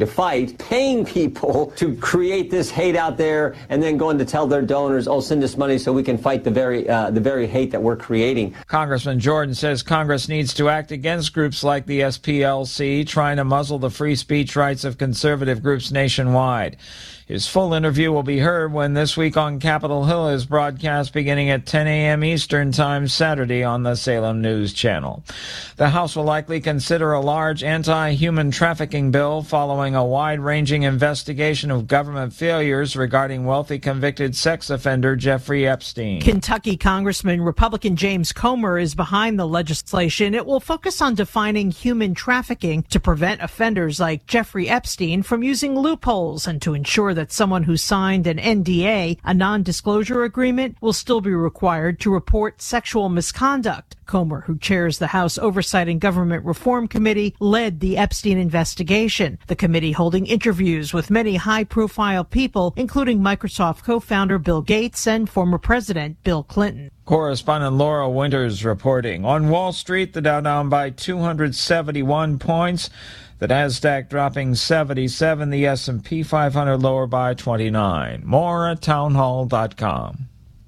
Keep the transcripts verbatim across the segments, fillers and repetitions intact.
to fight, paying people to create this hate out there and then going to tell their donors, oh, send us money so we can fight the very uh, the very hate that we're creating. Congressman Jordan says Congress needs to act against groups like the S P L C trying to muzzle the free speech rights of conservative groups nationwide. His full interview will be heard when This Week on Capitol Hill is broadcast beginning at ten a.m. Eastern Time Saturday on the Salem News Channel. The House will likely consider a large anti-human trafficking bill following a wide-ranging investigation of government failures regarding wealthy convicted sex offender Jeffrey Epstein. Kentucky Congressman Republican James Comer is behind the legislation. It will focus on defining human trafficking to prevent offenders like Jeffrey Epstein from using loopholes and to ensure that someone who signed an N D A, a non-disclosure agreement, will still be required to report sexual misconduct. Comer, who chairs the House Oversight and Government Reform Committee, led the Epstein investigation, the committee holding interviews with many high-profile people, including Microsoft co-founder Bill Gates and former President Bill Clinton. Correspondent Laura Winters reporting. On Wall Street, the Dow down by two hundred seventy-one points. The Nasdaq dropping seventy-seven, the S and P five hundred lower by twenty-nine. More at townhall dot com.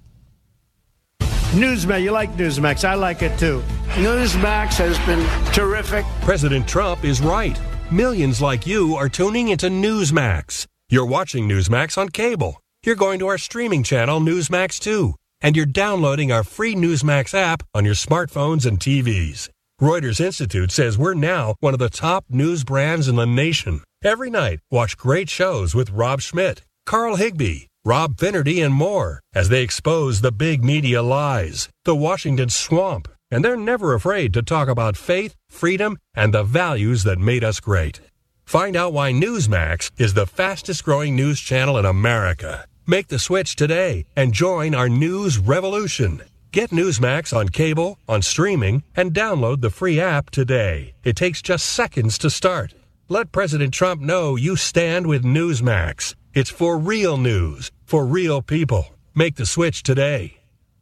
Newsmax, you like Newsmax. I like it too. Newsmax has been terrific. President Trump is right. Millions like you are tuning into Newsmax. You're watching Newsmax on cable. You're going to our streaming channel, Newsmax two. And you're downloading our free Newsmax app on your smartphones and T Vs. Reuters Institute says we're now one of the top news brands in the nation. Every night, watch great shows with Rob Schmidt, Carl Higbie, Rob Finnerty, and more as they expose the big media lies, the Washington swamp, and they're never afraid to talk about faith, freedom, and the values that made us great. Find out why Newsmax is the fastest-growing news channel in America. Make the switch today and join our news revolution. Get Newsmax on cable, on streaming, and download the free app today. It takes just seconds to start. Let President Trump know you stand with Newsmax. It's for real news, for real people. Make the switch today.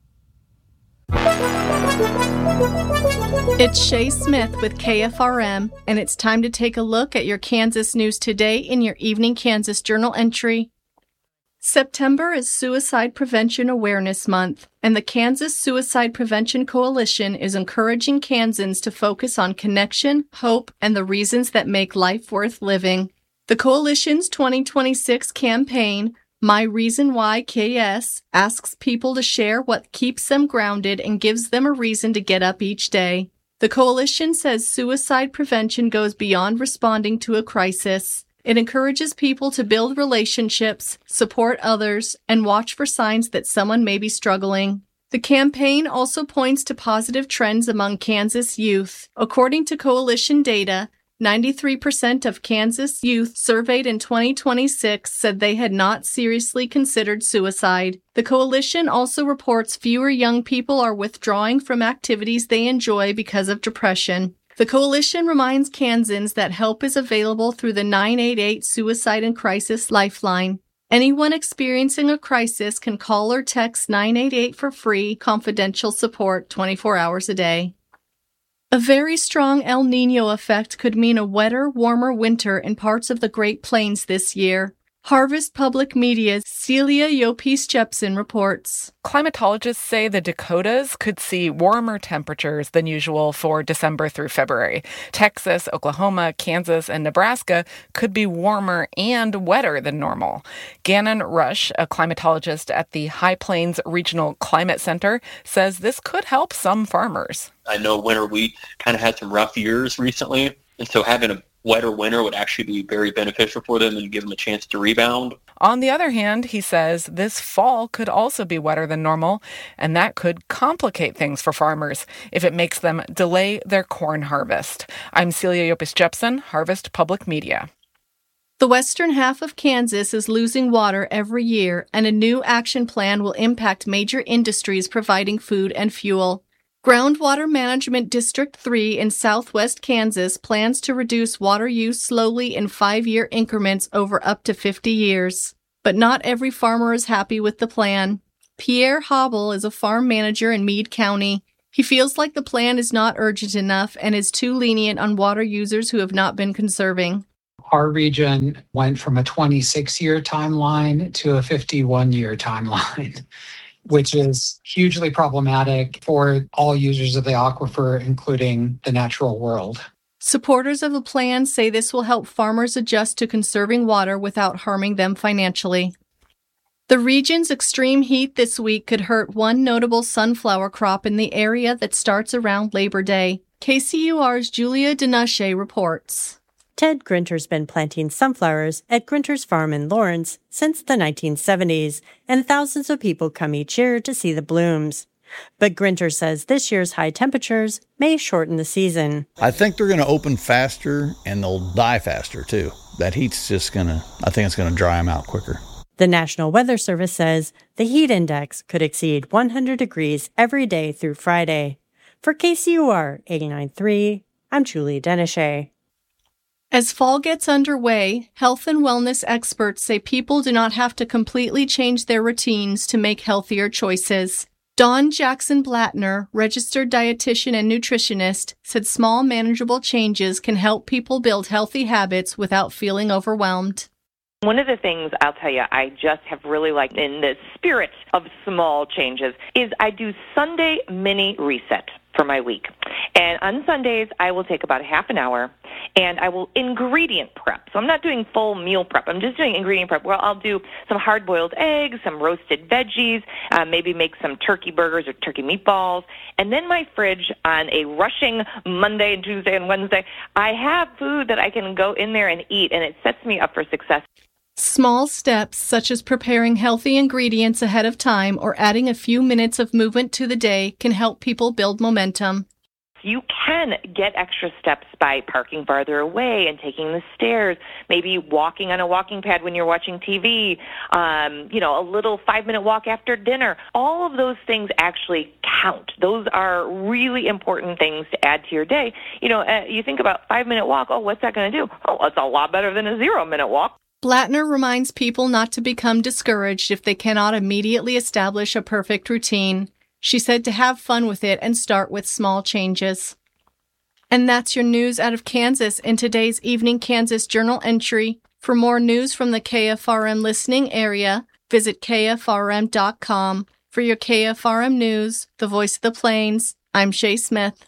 It's Shay Smith with K F R M, and it's time to take a look at your Kansas news today in your Evening Kansas Journal entry. September is Suicide Prevention Awareness Month, and the Kansas Suicide Prevention Coalition is encouraging Kansans to focus on connection, hope, and the reasons that make life worth living. The coalition's twenty twenty-six campaign, My Reason Why K S, asks people to share what keeps them grounded and gives them a reason to get up each day. The coalition says suicide prevention goes beyond responding to a crisis. It encourages people to build relationships, support others, and watch for signs that someone may be struggling. The campaign also points to positive trends among Kansas youth. According to coalition data, ninety-three percent of Kansas youth surveyed in twenty twenty-six said they had not seriously considered suicide. The coalition also reports fewer young people are withdrawing from activities they enjoy because of depression. The coalition reminds Kansans that help is available through the nine eight eight Suicide and Crisis Lifeline. Anyone experiencing a crisis can call or text nine eight eight for free, confidential support twenty-four hours a day. A very strong El Niño effect could mean a wetter, warmer winter in parts of the Great Plains this year. Harvest Public Media's Celia Yopis-Jepson reports. Climatologists say the Dakotas could see warmer temperatures than usual for December through February. Texas, Oklahoma, Kansas, and Nebraska could be warmer and wetter than normal. Gannon Rush, a climatologist at the High Plains Regional Climate Center, says this could help some farmers. I know winter wheat kind of had some rough years recently, and so having a wetter winter would actually be very beneficial for them and give them a chance to rebound. On the other hand, he says this fall could also be wetter than normal, and that could complicate things for farmers if it makes them delay their corn harvest. I'm Celia Yopis-Jepson, Harvest Public Media. The western half of Kansas is losing water every year, and a new action plan will impact major industries providing food and fuel. Groundwater Management District three in southwest Kansas plans to reduce water use slowly in five-year increments over up to fifty years. But not every farmer is happy with the plan. Pierre Hobble is a farm manager in Meade County. He feels like the plan is not urgent enough and is too lenient on water users who have not been conserving. Our region went from a twenty-six-year timeline to a fifty-one-year timeline, which is hugely problematic for all users of the aquifer, including the natural world. Supporters of the plan say this will help farmers adjust to conserving water without harming them financially. The region's extreme heat this week could hurt one notable sunflower crop in the area that starts around Labor Day. K C U R's Julia Denache reports. Ted Grinter's been planting sunflowers at Grinter's Farm in Lawrence since the nineteen seventies, and thousands of people come each year to see the blooms. But Grinter says this year's high temperatures may shorten the season. I think they're going to open faster and they'll die faster too. That heat's just going to, I think it's going to dry them out quicker. The National Weather Service says the heat index could exceed one hundred degrees every day through Friday. For K C U R eighty-nine point three, I'm Julie Denache. As fall gets underway, health and wellness experts say people do not have to completely change their routines to make healthier choices. Dawn Jackson Blattner, registered dietitian and nutritionist, said small, manageable changes can help people build healthy habits without feeling overwhelmed. One of the things I'll tell you I just have really liked in the spirit of small changes is I do Sunday mini reset for my week. And on Sundays, I will take about a half an hour and I will ingredient prep. So I'm not doing full meal prep. I'm just doing ingredient prep where I'll do some hard-boiled eggs, some roasted veggies, uh, maybe make some turkey burgers or turkey meatballs. And then my fridge on a rushing Monday and Tuesday and Wednesday, I have food that I can go in there and eat, and it sets me up for success. Small steps, such as preparing healthy ingredients ahead of time or adding a few minutes of movement to the day, can help people build momentum. You can get extra steps by parking farther away and taking the stairs, maybe walking on a walking pad when you're watching T V, um, you know, a little five-minute walk after dinner. All of those things actually count. Those are really important things to add to your day. You know, uh, you think about five-minute walk, oh, what's that going to do? Oh, it's a lot better than a zero-minute walk. Blattner reminds people not to become discouraged if they cannot immediately establish a perfect routine. She said to have fun with it and start with small changes. And that's your news out of Kansas in today's Evening Kansas Journal entry. For more news from the K F R M listening area, visit K F R M dot com. For your K F R M News, the voice of the Plains, I'm Shay Smith.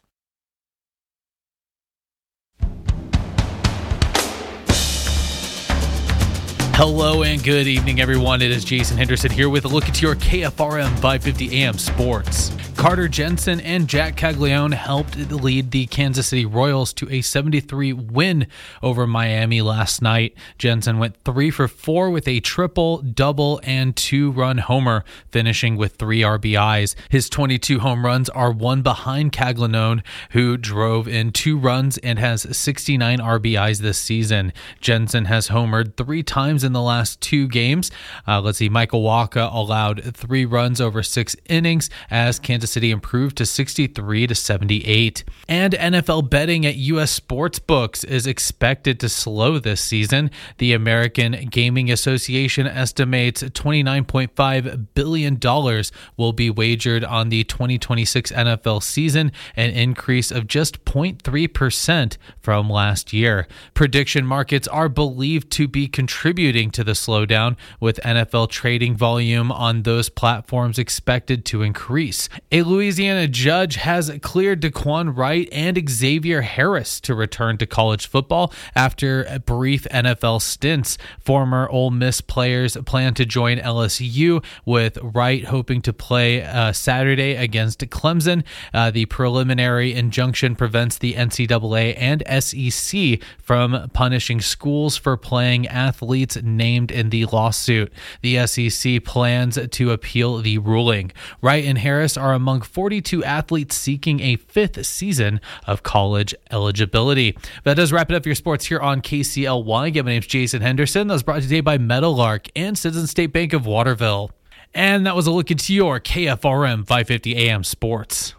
Hello and good evening, everyone. It is Jason Henderson here with a look at your K F R M five fifty A M sports. Carter Jensen and Jack Caglione helped lead the Kansas City Royals to a seventy-three win over Miami last night. Jensen went three for four with a triple, double, and two-run homer, finishing with three R B Is. His twenty-two home runs are one behind Caglione, who drove in two runs and has sixty-nine R B Is this season. Jensen has homered three times in the last two games. Uh, let's see, Michael Wacha allowed three runs over six innings as Kansas City improved to sixty-three to seventy-eight. And N F L betting at U S sports books is expected to slow this season. The American Gaming Association estimates twenty-nine point five billion dollars will be wagered on the twenty twenty-six N F L season, an increase of just zero point three percent from last year. Prediction markets are believed to be contributing to the slowdown, with N F L trading volume on those platforms expected to increase. A Louisiana judge has cleared Daquan Wright and Xavier Harris to return to college football after brief N F L stints. Former Ole Miss players plan to join L S U, with Wright hoping to play uh, Saturday against Clemson. Uh, the preliminary injunction prevents the N C double A and S E C from punishing schools for playing athletes named in the lawsuit. The S E C plans to appeal the ruling. Wright and Harris are among forty-two athletes seeking a fifth season of college eligibility. That does wrap it up for your sports here on K C L Y. Again, my name's Jason Henderson. That was brought to you today by Meadowlark and Citizen State Bank of Waterville. And that was a look into your K F R M five fifty A M sports.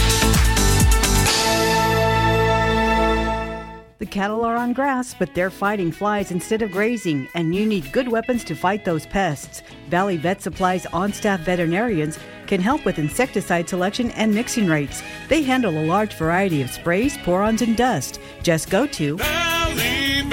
The cattle are on grass, but they're fighting flies instead of grazing, and you need good weapons to fight those pests. Valley Vet Supply's on-staff veterinarians can help with insecticide selection and mixing rates. They handle a large variety of sprays, pour-ons, and dust. Just go to Valley Vet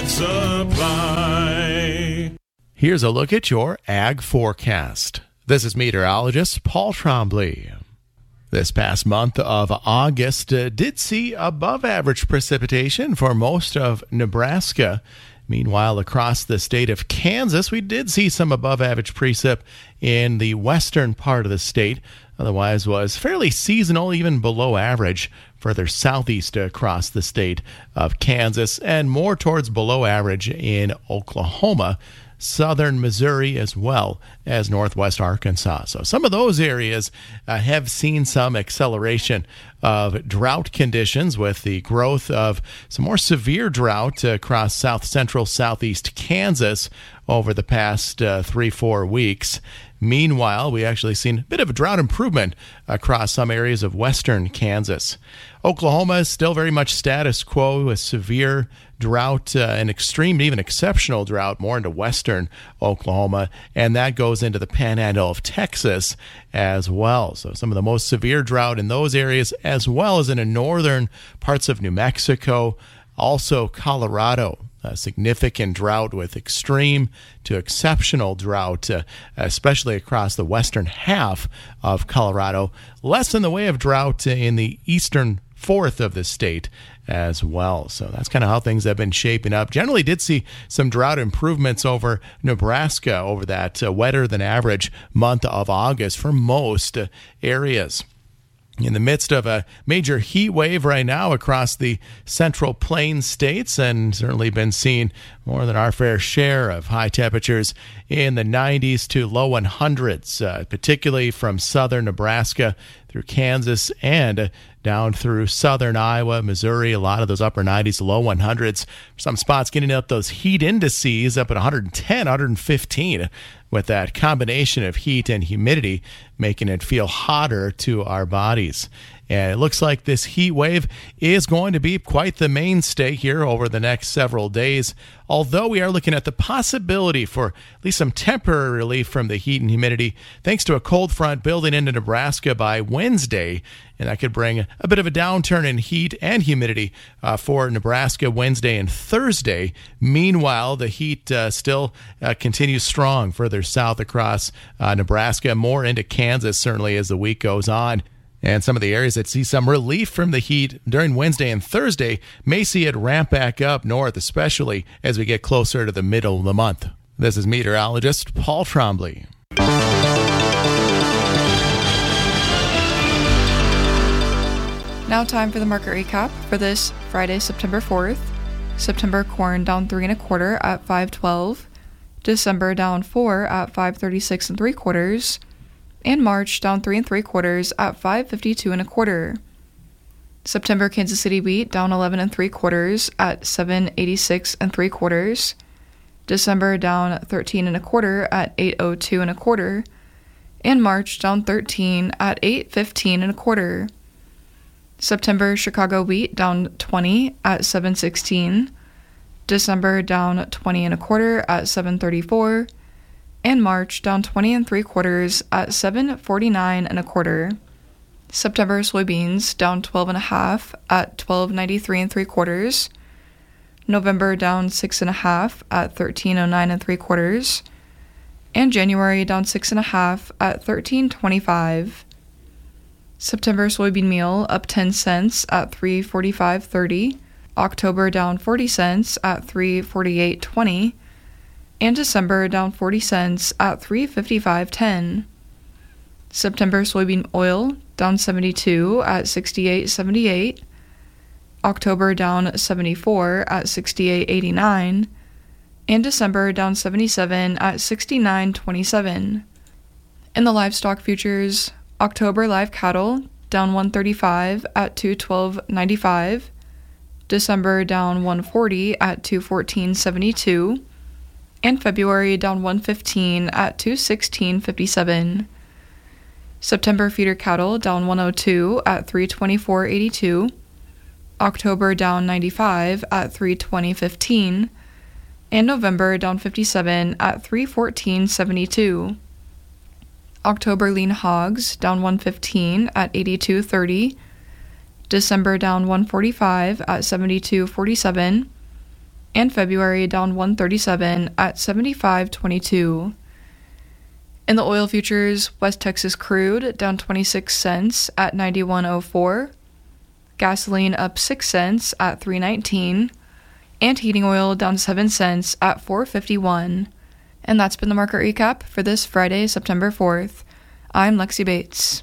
Supply. Here's a look at your ag forecast. This is meteorologist Paul Trombley. This past month of August uh, did see above-average precipitation for most of Nebraska. Meanwhile, across the state of Kansas, we did see some above-average precip in the western part of the state. Otherwise, was fairly seasonal, even below average, further southeast across the state of Kansas, and more towards below average in Oklahoma, southern Missouri, as well as northwest Arkansas. So some of those areas uh, have seen some acceleration of drought conditions with the growth of some more severe drought across south central, southeast Kansas over the past uh, three, four weeks. Meanwhile, we actually seen a bit of a drought improvement across some areas of western Kansas. Oklahoma is still very much status quo with severe drought, uh, and extreme, even exceptional drought, more into western Oklahoma, and that goes into the panhandle of Texas as well. So some of the most severe drought in those areas, as well as in the northern parts of New Mexico, also Colorado. A significant drought with extreme to exceptional drought, uh, especially across the western half of Colorado. Less in the way of drought in the eastern fourth of the state as well. So that's kind of how things have been shaping up. Generally did see some drought improvements over Nebraska over that uh, wetter than average month of August for most uh, areas. In the midst of a major heat wave right now across the Central Plains states, and certainly been seeing more than our fair share of high temperatures in the nineties to low hundreds, uh, particularly from southern Nebraska through Kansas and down through southern Iowa, Missouri, a lot of those upper nineties, low hundreds. Some spots getting up those heat indices up at one ten, one fifteen, with that combination of heat and humidity making it feel hotter to our bodies. And it looks like this heat wave is going to be quite the mainstay here over the next several days, although we are looking at the possibility for at least some temporary relief from the heat and humidity thanks to a cold front building into Nebraska by Wednesday, and that could bring a bit of a downturn in heat and humidity uh, for Nebraska Wednesday and Thursday. Meanwhile, the heat uh, still uh, continues strong further south across uh, Nebraska, more into Kansas certainly as the week goes on. And some of the areas that see some relief from the heat during Wednesday and Thursday may see it ramp back up north, especially as we get closer to the middle of the month. This is meteorologist Paul Trombley. Now time for the market recap for this Friday, September fourth. September corn down three and a quarter at five twelve. December down four at five thirty-six and three quarters. And March down three and three quarters at five fifty-two and a quarter. September Kansas City wheat down eleven and three quarters at seven eighty-six and three quarters. December down thirteen and a quarter at eight oh two and a quarter. And March down thirteen at eight fifteen and a quarter. September Chicago wheat down twenty at seven sixteen. December down twenty and a quarter at seven thirty-four. And March down twenty and three quarters at seven forty-nine and a quarter. September soybeans down twelve and a half at twelve ninety-three and three quarters. November down six and a half at thirteen oh nine and three quarters. And January down six and a half at thirteen twenty-five. September soybean meal up ten cents at three forty-five thirty. October down forty cents at three forty-eight twenty. And December down forty cents at three fifty-five ten. September soybean oil down seventy-two at sixty-eight seventy-eight. October down seventy-four at sixty-eight eighty-nine. And December down seventy-seven at sixty-nine twenty-seven. In the livestock futures, October live cattle down one thirty-five at two twelve ninety-five. December down one forty at two fourteen seventy-two. And February down one fifteen at two sixteen fifty-seven. September feeder cattle down one oh two at three twenty-four eighty-two. October down ninety-five at three twenty fifteen. And November down fifty-seven at three fourteen seventy-two. October lean hogs down one fifteen at eighty-two thirty. December down one forty-five at seventy-two forty-seven. and February down one thirty-seven at seventy-five twenty-two. In the oil futures, West Texas crude down twenty-six cents at ninety-one oh four, gasoline up six cents at three nineteen, and heating oil down seven cents at four fifty-one. And that's been the market recap for this Friday, September fourth. I'm Lexi Bates.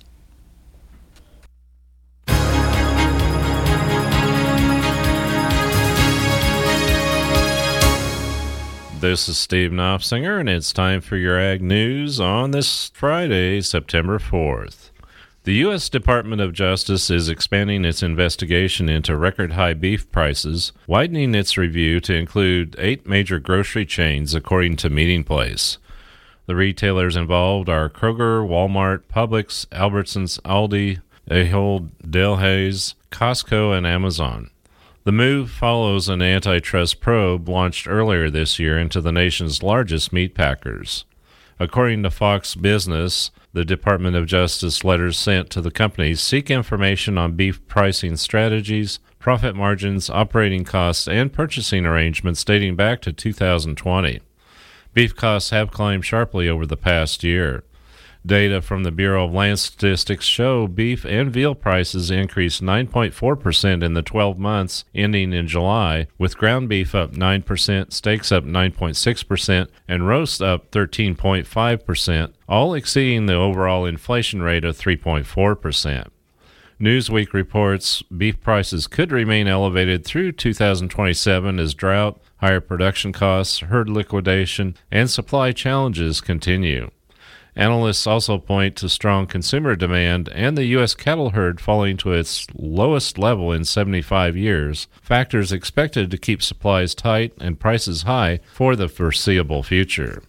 This is Steve Knopfsinger, and it's time for your Ag News on this Friday, September fourth. The U S Department of Justice is expanding its investigation into record-high beef prices, widening its review to include eight major grocery chains, according to Meeting Place. The retailers involved are Kroger, Walmart, Publix, Albertsons, Aldi, Ahold, Delhaize, Costco, and Amazon. The move follows an antitrust probe launched earlier this year into the nation's largest meat packers. According to Fox Business, the Department of Justice letters sent to the companies seek information on beef pricing strategies, profit margins, operating costs, and purchasing arrangements dating back to two thousand twenty. Beef costs have climbed sharply over the past year. Data from the Bureau of Land Statistics show beef and veal prices increased nine point four percent in the twelve months ending in July, with ground beef up nine percent, steaks up nine point six percent, and roast up thirteen point five percent, all exceeding the overall inflation rate of three point four percent. Newsweek reports beef prices could remain elevated through two thousand twenty-seven as drought, higher production costs, herd liquidation, and supply challenges continue. Analysts also point to strong consumer demand and the U S cattle herd falling to its lowest level in seventy-five years, factors expected to keep supplies tight and prices high for the foreseeable future.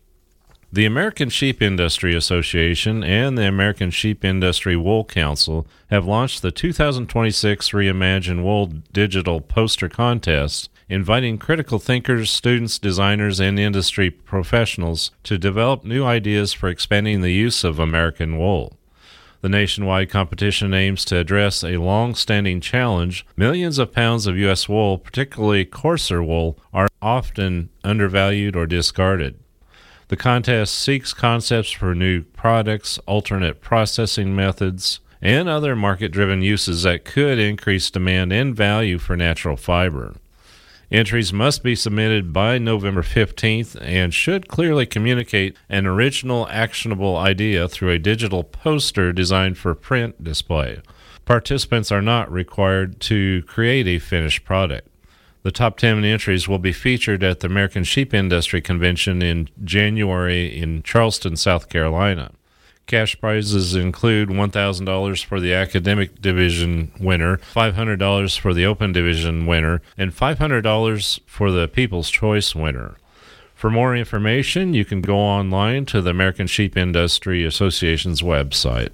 The American Sheep Industry Association and the American Sheep Industry Wool Council have launched the two thousand twenty-six Reimagine Wool Digital Poster Contest, inviting critical thinkers, students, designers, and industry professionals to develop new ideas for expanding the use of American wool. The nationwide competition aims to address a long-standing challenge. Millions of pounds of U S wool, particularly coarser wool, are often undervalued or discarded. The contest seeks concepts for new products, alternate processing methods, and other market-driven uses that could increase demand and value for natural fiber. Entries must be submitted by November fifteenth and should clearly communicate an original actionable idea through a digital poster designed for print display. Participants are not required to create a finished product. The top ten entries will be featured at the American Sheep Industry Convention in January in Charleston, South Carolina. Cash prizes include one thousand dollars for the academic division winner, five hundred dollars for the open division winner, and five hundred dollars for the People's Choice winner. For more information, you can go online to the American Sheep Industry Association's website.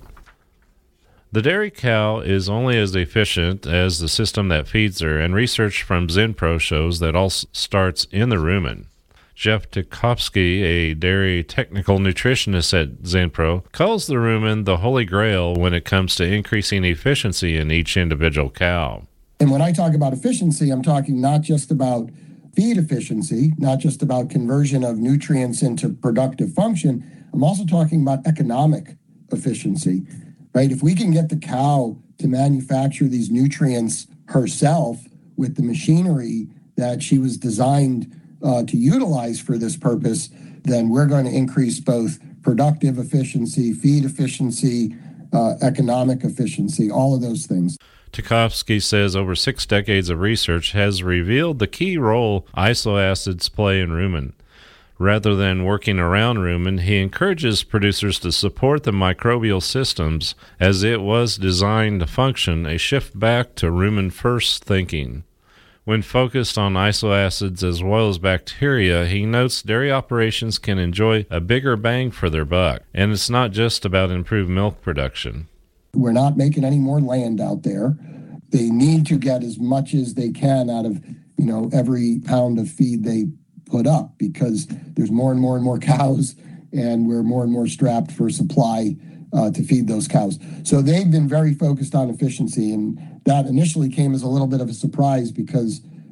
The dairy cow is only as efficient as the system that feeds her, and research from Zenpro shows that all starts in the rumen. Jeff Tukowski, a dairy technical nutritionist at Zenpro, calls the rumen the holy grail when it comes to increasing efficiency in each individual cow. And when I talk about efficiency, I'm talking not just about feed efficiency, not just about conversion of nutrients into productive function. I'm also talking about economic efficiency, right? If we can get the cow to manufacture these nutrients herself with the machinery that she was designed Uh, to utilize for this purpose, then we're going to increase both productive efficiency, feed efficiency, uh, economic efficiency, all of those things. Tukowski says over six decades of research has revealed the key role isoacids play in rumen. Rather than working around rumen, he encourages producers to support the microbial systems as it was designed to function, a shift back to rumen-first thinking. When focused on isoacids as well as bacteria, he notes dairy operations can enjoy a bigger bang for their buck, and it's not just about improved milk production. We're not making any more land out there. They need to get as much as they can out of, you know, every pound of feed they put up, because there's more and more and more cows, and we're more and more strapped for supply uh, to feed those cows. So they've been very focused on efficiency, and that initially came as a little bit of a surprise because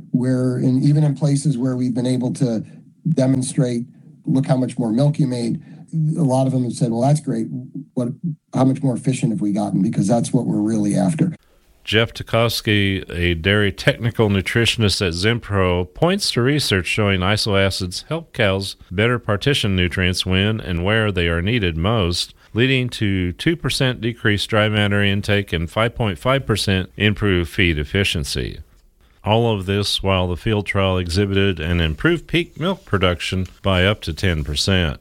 where in, even in places where we've been able to demonstrate, look how much more milk you made, a lot of them have said, well, that's great. What, how much more efficient have we gotten? Because that's what we're really after. Jeff Tukowski, a dairy technical nutritionist at Zenpro, points to research showing isoacids help cows better partition nutrients when and where they are needed most, leading to two percent decreased dry matter intake and five point five percent improved feed efficiency. All of this while the field trial exhibited an improved peak milk production by up to ten percent.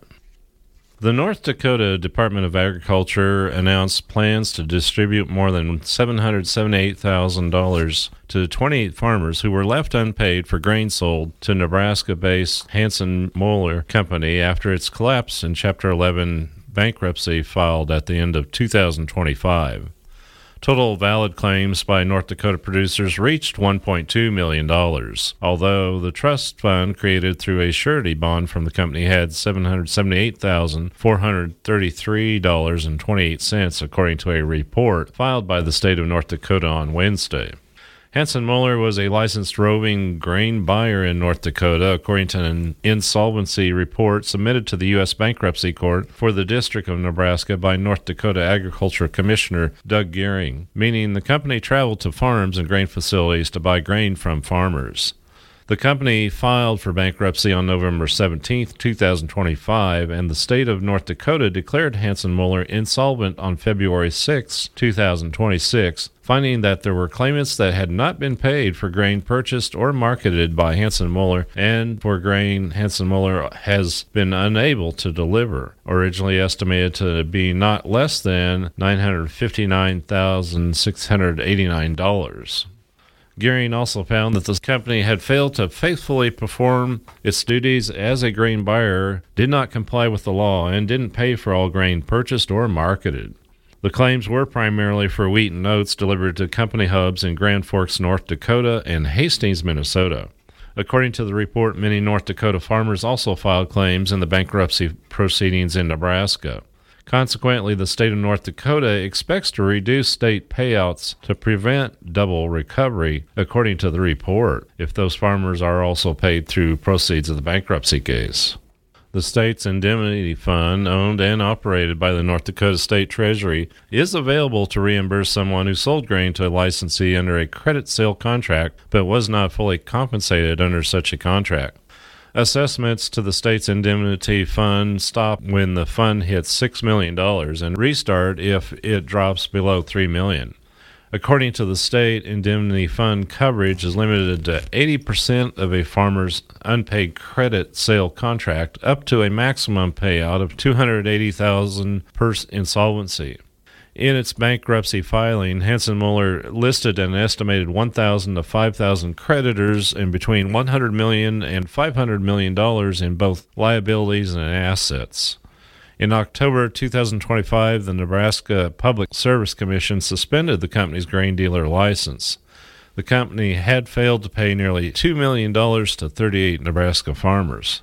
The North Dakota Department of Agriculture announced plans to distribute more than seven hundred seventy-eight thousand dollars to twenty-eight farmers who were left unpaid for grain sold to Nebraska-based Hansen Moeller Company after its collapse in Chapter eleven bankruptcy filed at the end of two thousand twenty-five. Total valid claims by North Dakota producers reached one point two million dollars, although the trust fund created through a surety bond from the company had seven hundred seventy-eight thousand four hundred thirty-three dollars and twenty-eight cents, according to a report filed by the state of North Dakota on Wednesday. Hansen Moeller was a licensed roving grain buyer in North Dakota, according to an insolvency report submitted to the U S Bankruptcy Court for the District of Nebraska by North Dakota Agriculture Commissioner Doug Gearing, meaning the company traveled to farms and grain facilities to buy grain from farmers. The company filed for bankruptcy on November seventeenth, twenty twenty-five, and the state of North Dakota declared Hansen Moeller insolvent on February sixth, twenty twenty-six, finding that there were claimants that had not been paid for grain purchased or marketed by Hansen Moeller and for grain Hansen Moeller has been unable to deliver, originally estimated to be not less than nine hundred fifty-nine thousand six hundred eighty-nine dollars. Gearing also found that the company had failed to faithfully perform its duties as a grain buyer, did not comply with the law, and didn't pay for all grain purchased or marketed. The claims were primarily for wheat and oats delivered to company hubs in Grand Forks, North Dakota, and Hastings, Minnesota. According to the report, many North Dakota farmers also filed claims in the bankruptcy proceedings in Nebraska. Consequently, the state of North Dakota expects to reduce state payouts to prevent double recovery, according to the report, if those farmers are also paid through proceeds of the bankruptcy case. The state's indemnity fund, owned and operated by the North Dakota State Treasury, is available to reimburse someone who sold grain to a licensee under a credit sale contract but was not fully compensated under such a contract. Assessments to the state's indemnity fund stop when the fund hits six million dollars and restart if it drops below three million dollars. According to the state, indemnity fund coverage is limited to eighty percent of a farmer's unpaid credit sale contract, up to a maximum payout of two hundred eighty thousand dollars per insolvency. In its bankruptcy filing, Hansen Moeller listed an estimated one thousand to five thousand creditors and between one hundred million dollars and five hundred million dollars in both liabilities and assets. In October two thousand twenty-five, the Nebraska Public Service Commission suspended the company's grain dealer license. The company had failed to pay nearly two million dollars to thirty-eight Nebraska farmers.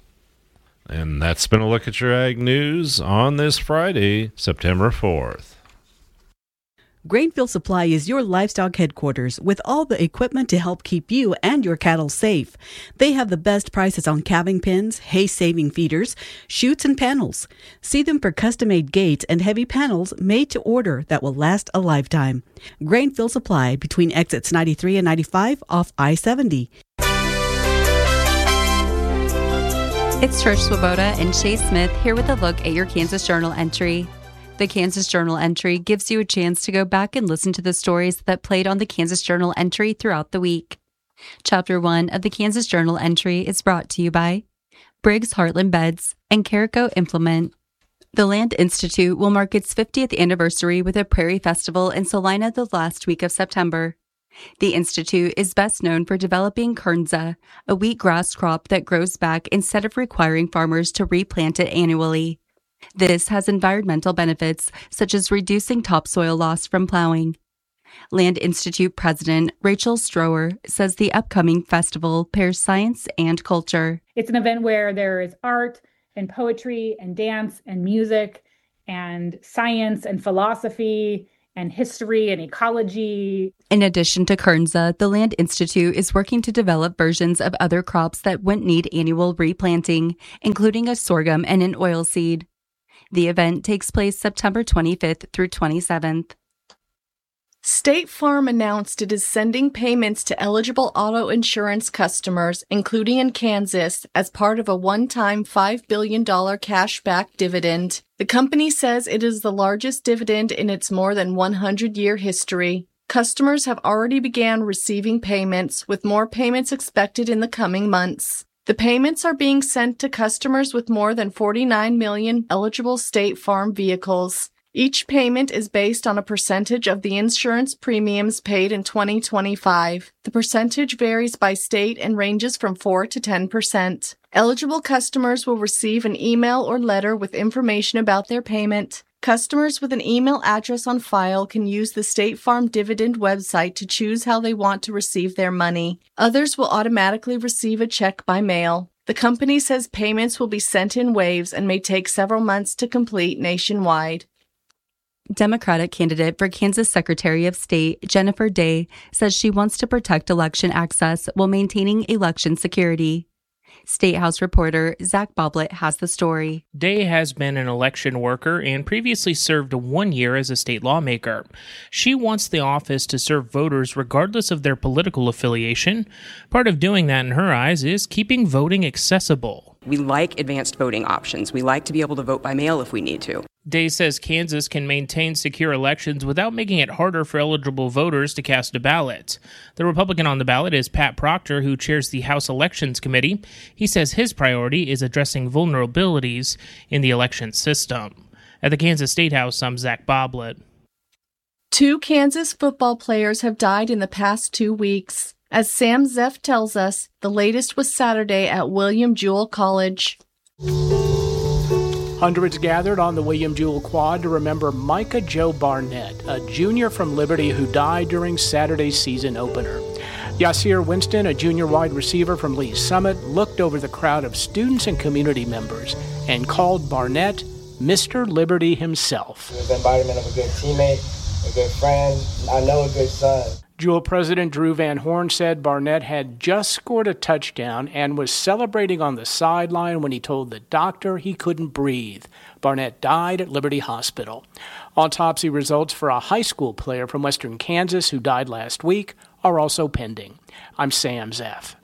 And that's been a look at your ag news on this Friday, September fourth. Grainfield Supply is your livestock headquarters with all the equipment to help keep you and your cattle safe. They have the best prices on calving pens, hay-saving feeders, chutes, and panels. See them for custom-made gates and heavy panels made to order that will last a lifetime. Grainfield Supply between exits ninety-three and ninety-five off I seventy. It's Trish Swoboda and Chase Smith here with a look at your Kansas Journal entry. The Kansas Journal entry gives you a chance to go back and listen to the stories that played on the Kansas Journal entry throughout the week. Chapter one of the Kansas Journal entry is brought to you by Briggs Heartland Beds and Carico Implement. The Land Institute will mark its fiftieth anniversary with a Prairie Festival in Salina the last week of September. The Institute is best known for developing Kernza, a wheatgrass crop that grows back instead of requiring farmers to replant it annually. This has environmental benefits, such as reducing topsoil loss from plowing. Land Institute President Rachel Strower says the upcoming festival pairs science and culture. It's an event where there is art and poetry and dance and music and science and philosophy and history and ecology. In addition to Kernza, the Land Institute is working to develop versions of other crops that wouldn't need annual replanting, including a sorghum and an oilseed. The event takes place September twenty-fifth through twenty-seventh. State Farm announced it is sending payments to eligible auto insurance customers, including in Kansas, as part of a one-time five billion dollars cashback dividend. The company says it is the largest dividend in its more than one hundred year history. Customers have already began receiving payments, with more payments expected in the coming months. The payments are being sent to customers with more than forty-nine million eligible State Farm vehicles. Each payment is based on a percentage of the insurance premiums paid in twenty twenty-five. The percentage varies by state and ranges from four to ten percent. Eligible customers will receive an email or letter with information about their payment. Customers with an email address on file can use the State Farm Dividend website to choose how they want to receive their money. Others will automatically receive a check by mail. The company says payments will be sent in waves and may take several months to complete nationwide. Democratic candidate for Kansas Secretary of State Jennifer Day says she wants to protect election access while maintaining election security. State House reporter Zach Boblet has the story. Day has been an election worker and previously served one year as a state lawmaker. She wants the office to serve voters regardless of their political affiliation. Part of doing that in her eyes is keeping voting accessible. We like advanced voting options. We like to be able to vote by mail if we need to. Day says Kansas can maintain secure elections without making it harder for eligible voters to cast a ballot. The Republican on the ballot is Pat Proctor, who chairs the House Elections Committee. He says his priority is addressing vulnerabilities in the election system. At the Kansas State House, I'm Zach Boblet. Two Kansas football players have died in the past two weeks. As Sam Zeff tells us, the latest was Saturday at William Jewell College. Hundreds gathered on the William Jewell Quad to remember Micah Joe Barnett, a junior from Liberty who died during Saturday's season opener. Yasir Winston, a junior wide receiver from Lee's Summit, looked over the crowd of students and community members and called Barnett Mister Liberty himself. The embodiment of a good teammate, a good friend, I know a good son. Jewell President Drew Van Horn said Barnett had just scored a touchdown and was celebrating on the sideline when he told the doctor he couldn't breathe. Barnett died at Liberty Hospital. Autopsy results for a high school player from Western Kansas who died last week are also pending. I'm Sam Zeff.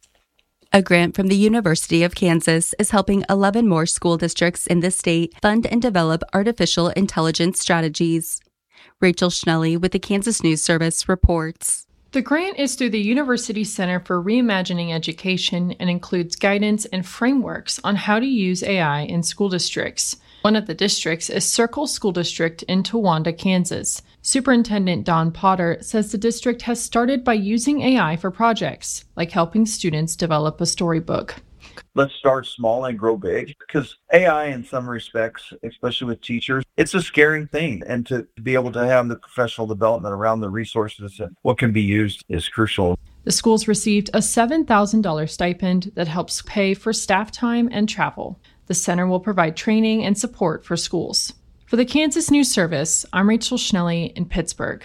A grant from the University of Kansas is helping eleven more school districts in the state fund and develop artificial intelligence strategies. Rachel Schnelly with the Kansas News Service reports. The grant is through the University Center for Reimagining Education and includes guidance and frameworks on how to use A I in school districts. One of the districts is Circle School District in Towanda, Kansas. Superintendent Don Potter says the district has started by using A I for projects, like helping students develop a storybook. Let's start small and grow big, because A I in some respects, especially with teachers, it's a scary thing. And to be able to have the professional development around the resources and what can be used is crucial. The schools received a seven thousand dollars stipend that helps pay for staff time and travel. The center will provide training and support for schools. For the Kansas News Service, I'm Rachel Schnelly in Pittsburgh.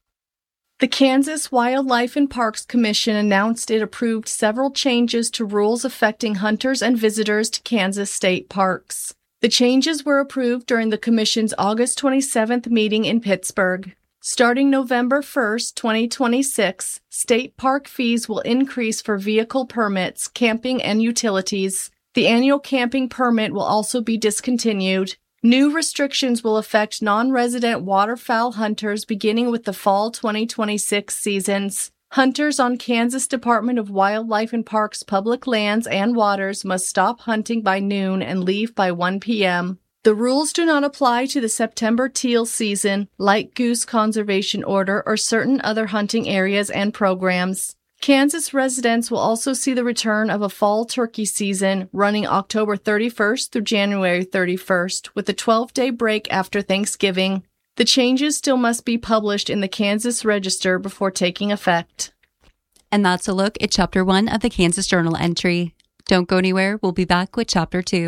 The Kansas Wildlife and Parks Commission announced it approved several changes to rules affecting hunters and visitors to Kansas state parks. The changes were approved during the Commission's August twenty-seventh meeting in Pittsburgh. Starting November first, twenty twenty-six, state park fees will increase for vehicle permits, camping, and utilities. The annual camping permit will also be discontinued. New restrictions will affect non-resident waterfowl hunters beginning with the fall twenty twenty-six seasons. Hunters on Kansas Department of Wildlife and Parks public lands and waters must stop hunting by noon and leave by one p.m. The rules do not apply to the September teal season, light goose conservation order, or certain other hunting areas and programs. Kansas residents will also see the return of a fall turkey season running October thirty-first through January thirty-first, with a twelve-day break after Thanksgiving. The changes still must be published in the Kansas Register before taking effect. And that's a look at Chapter one of the Kansas Journal entry. Don't go anywhere. We'll be back with Chapter two.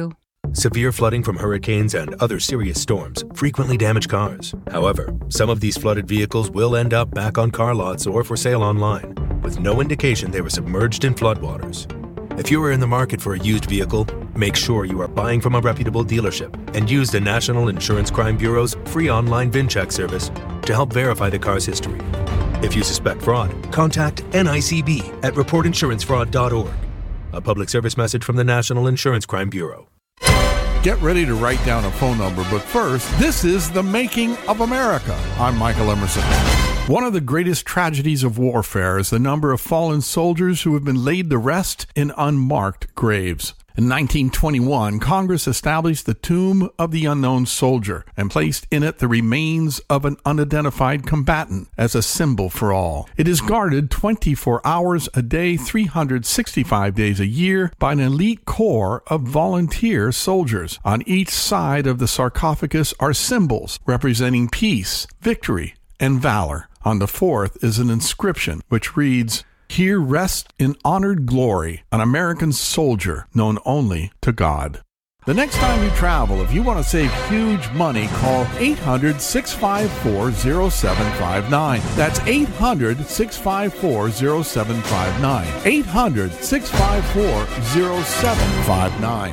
Severe flooding from hurricanes and other serious storms frequently damage cars. However, some of these flooded vehicles will end up back on car lots or for sale online, with no indication they were submerged in floodwaters. If you are in the market for a used vehicle, make sure you are buying from a reputable dealership and use the National Insurance Crime Bureau's free online VinCheck service to help verify the car's history. If you suspect fraud, contact N I C B at report insurance fraud dot org. A public service message from the National Insurance Crime Bureau. Get ready to write down a phone number, but first, this is The Making of America. I'm Michael Emerson. One of the greatest tragedies of warfare is the number of fallen soldiers who have been laid to rest in unmarked graves. In nineteen twenty-one, Congress established the Tomb of the Unknown Soldier and placed in it the remains of an unidentified combatant as a symbol for all. It is guarded twenty-four hours a day, three hundred sixty-five days a year by an elite corps of volunteer soldiers. On each side of the sarcophagus are symbols representing peace, victory, and valor. On the fourth is an inscription which reads, "Here rests in honored glory an American soldier known only to God." The next time you travel, if you want to save huge money, call eight hundred, six five four, zero seven five nine. That's eight hundred, six five four, zero seven five nine. eight hundred, six five four, zero seven five nine.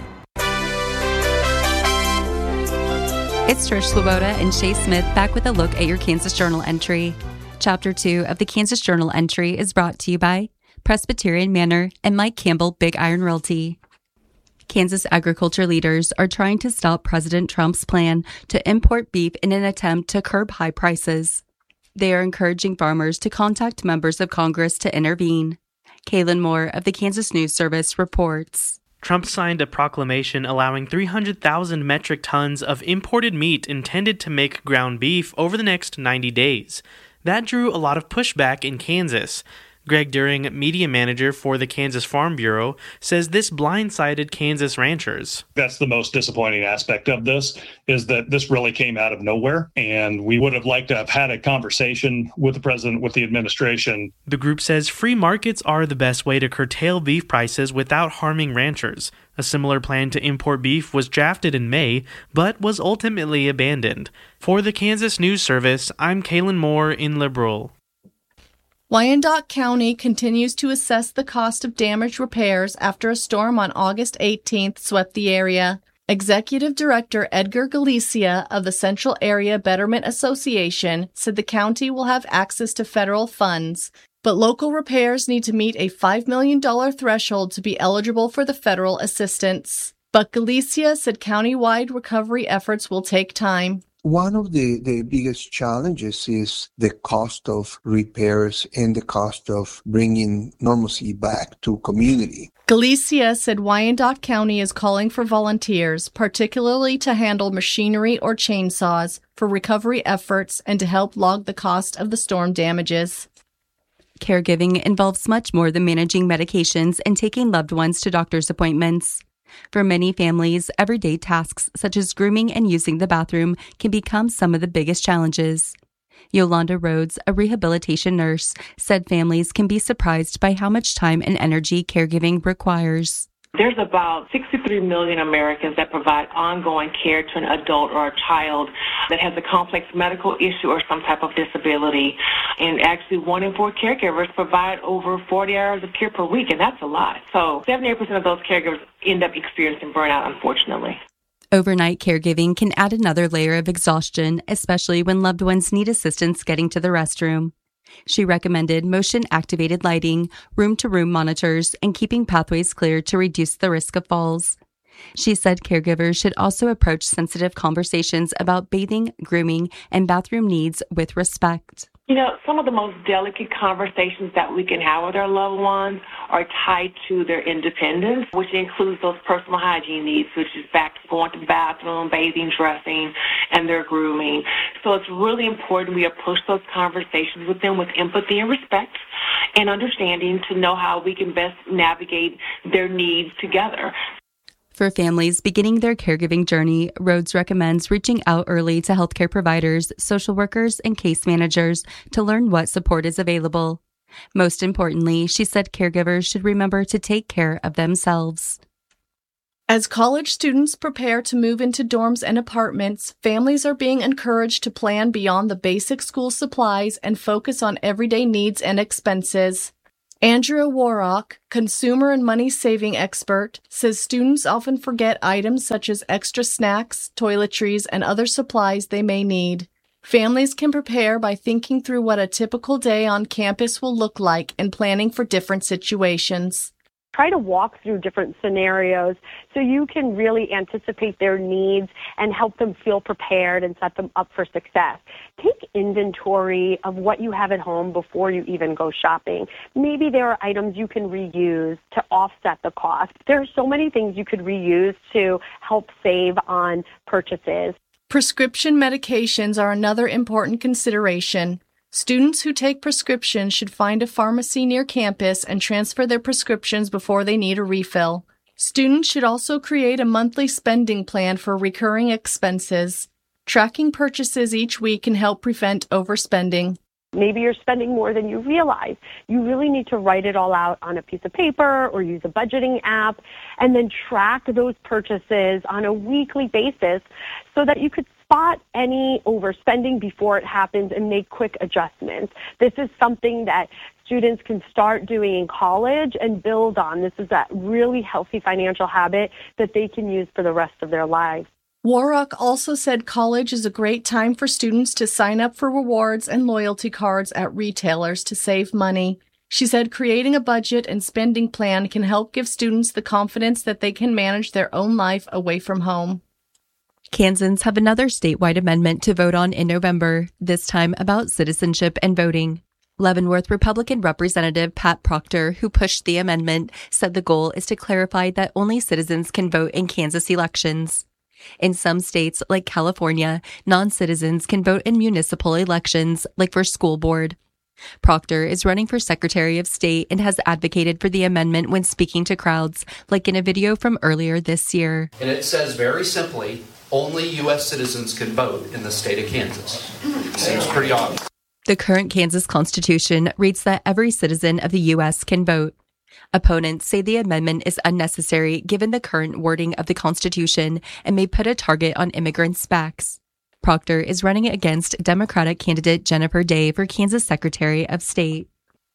It's Trish Swoboda and Shay Smith back with a look at your Kansas Journal entry. Chapter two of the Kansas Journal entry is brought to you by Presbyterian Manor and Mike Campbell Big Iron Realty. Kansas agriculture leaders are trying to stop President Trump's plan to import beef in an attempt to curb high prices. They are encouraging farmers to contact members of Congress to intervene. Kaylin Moore of the Kansas News Service reports. Trump signed a proclamation allowing three hundred thousand metric tons of imported meat intended to make ground beef over the next ninety days. That drew a lot of pushback in Kansas. Greg During, media manager for the Kansas Farm Bureau, says this blindsided Kansas ranchers. That's the most disappointing aspect of this, is that this really came out of nowhere, and we would have liked to have had a conversation with the president, with the administration. The group says free markets are the best way to curtail beef prices without harming ranchers. A similar plan to import beef was drafted in May, but was ultimately abandoned. For the Kansas News Service, I'm Kaylin Moore in Liberal. Wyandotte County continues to assess the cost of damage repairs after a storm on August eighteenth swept the area. Executive Director Edgar Galicia of the Central Area Betterment Association said the county will have access to federal funds, but local repairs need to meet a five million dollars threshold to be eligible for the federal assistance. But Galicia said countywide recovery efforts will take time. One of the, the biggest challenges is the cost of repairs and the cost of bringing normalcy back to community. Galicia said Wyandotte County is calling for volunteers, particularly to handle machinery or chainsaws, for recovery efforts and to help log the cost of the storm damages. Caregiving involves much more than managing medications and taking loved ones to doctor's appointments. For many families, everyday tasks such as grooming and using the bathroom can become some of the biggest challenges. Yolanda Rhodes, a rehabilitation nurse, said families can be surprised by how much time and energy caregiving requires. There's about sixty-three million Americans that provide ongoing care to an adult or a child that has a complex medical issue or some type of disability. And actually, one in four caregivers provide over forty hours of care per week, and that's a lot. So seventy-eight percent of those caregivers end up experiencing burnout, unfortunately. Overnight caregiving can add another layer of exhaustion, especially when loved ones need assistance getting to the restroom. She recommended motion-activated lighting, room-to-room monitors, and keeping pathways clear to reduce the risk of falls. She said caregivers should also approach sensitive conversations about bathing, grooming, and bathroom needs with respect. You know, some of the most delicate conversations that we can have with our loved ones are tied to their independence, which includes those personal hygiene needs, which is back to going to the bathroom, bathing, dressing, and their grooming. So it's really important we approach those conversations with them with empathy and respect and understanding to know how we can best navigate their needs together. For families beginning their caregiving journey, Rhodes recommends reaching out early to healthcare providers, social workers, and case managers to learn what support is available. Most importantly, she said caregivers should remember to take care of themselves. As college students prepare to move into dorms and apartments, families are being encouraged to plan beyond the basic school supplies and focus on everyday needs and expenses. Andrea Warrock, consumer and money-saving expert, says students often forget items such as extra snacks, toiletries, and other supplies they may need. Families can prepare by thinking through what a typical day on campus will look like and planning for different situations. Try to walk through different scenarios so you can really anticipate their needs and help them feel prepared and set them up for success. Take inventory of what you have at home before you even go shopping. Maybe there are items you can reuse to offset the cost. There are so many things you could reuse to help save on purchases. Prescription medications are another important consideration. Students who take prescriptions should find a pharmacy near campus and transfer their prescriptions before they need a refill. Students should also create a monthly spending plan for recurring expenses. Tracking purchases each week can help prevent overspending. Maybe you're spending more than you realize. You really need to write it all out on a piece of paper or use a budgeting app and then track those purchases on a weekly basis so that you could spot any overspending before it happens and make quick adjustments. This is something that students can start doing in college and build on. This is that really healthy financial habit that they can use for the rest of their lives. Warrock also said college is a great time for students to sign up for rewards and loyalty cards at retailers to save money. She said creating a budget and spending plan can help give students the confidence that they can manage their own life away from home. Kansans have another statewide amendment to vote on in November, this time about citizenship and voting. Leavenworth Republican Representative Pat Proctor, who pushed the amendment, said the goal is to clarify that only citizens can vote in Kansas elections. In some states, like California, non-citizens can vote in municipal elections, like for school board. Proctor is running for Secretary of State and has advocated for the amendment when speaking to crowds, like in a video from earlier this year. And it says very simply, only U S citizens can vote in the state of Kansas. Seems pretty obvious. The current Kansas Constitution reads that every citizen of the U S can vote. Opponents say the amendment is unnecessary given the current wording of the Constitution and may put a target on immigrants' backs. Proctor is running against Democratic candidate Jennifer Day for Kansas Secretary of State.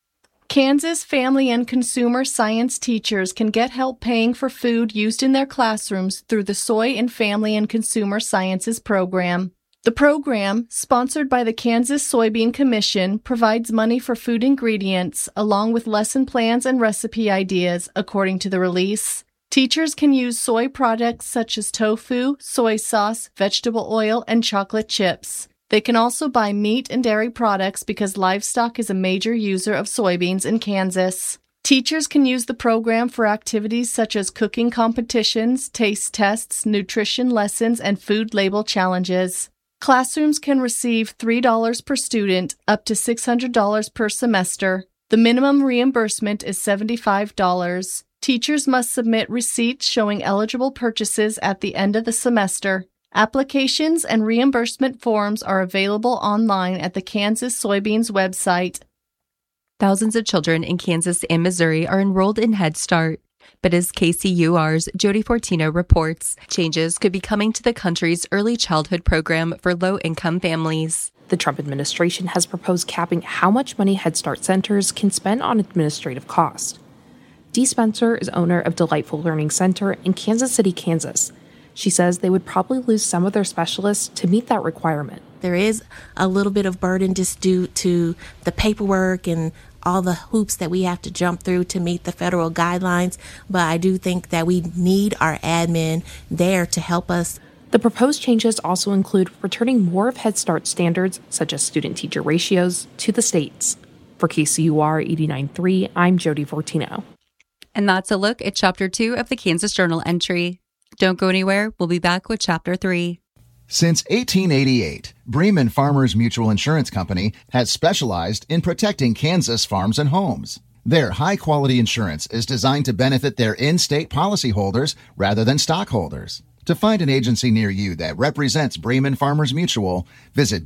Kansas family and consumer science teachers can get help paying for food used in their classrooms through the Soy in Family and Consumer Sciences program. The program, sponsored by the Kansas Soybean Commission, provides money for food ingredients, along with lesson plans and recipe ideas, according to the release. Teachers can use soy products such as tofu, soy sauce, vegetable oil, and chocolate chips. They can also buy meat and dairy products because livestock is a major user of soybeans in Kansas. Teachers can use the program for activities such as cooking competitions, taste tests, nutrition lessons, and food label challenges. Classrooms can receive three dollars per student, up to six hundred dollars per semester. The minimum reimbursement is seventy-five dollars. Teachers must submit receipts showing eligible purchases at the end of the semester. Applications and reimbursement forms are available online at the Kansas Soybeans website. Thousands of children in Kansas and Missouri are enrolled in Head Start. But as K C U R's Jody Fortino reports, changes could be coming to the country's early childhood program for low-income families. The Trump administration has proposed capping how much money Head Start centers can spend on administrative costs. Dee Spencer is owner of Delightful Learning Center in Kansas City, Kansas. She says they would probably lose some of their specialists to meet that requirement. There is a little bit of burden just due to the paperwork and all the hoops that we have to jump through to meet the federal guidelines, but I do think that we need our admin there to help us. The proposed changes also include returning more of Head Start standards, such as student-teacher ratios, to the states. For K C U R eighty-nine point three, I'm Jody Fortino. And that's a look at Chapter two of the Kansas Journal entry. Don't go anywhere. We'll be back with Chapter three. Since eighteen eighty-eight, Bremen Farmers Mutual Insurance Company has specialized in protecting Kansas farms and homes. Their high-quality insurance is designed to benefit their in-state policyholders rather than stockholders. To find an agency near you that represents Bremen Farmers Mutual, visit